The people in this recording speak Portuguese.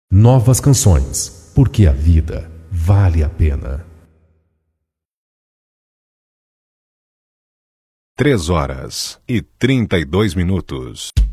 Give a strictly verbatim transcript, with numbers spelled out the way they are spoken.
Novas canções, porque a vida vale a pena. Três horas e trinta e dois minutos.